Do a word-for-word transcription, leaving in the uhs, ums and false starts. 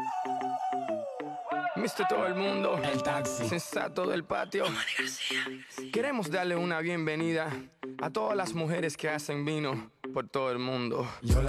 Mister Todo el Mundo, El taxi. sensato del patio. Queremos darle una bienvenida a todas las mujeres que hacen vino por todo el mundo. Yo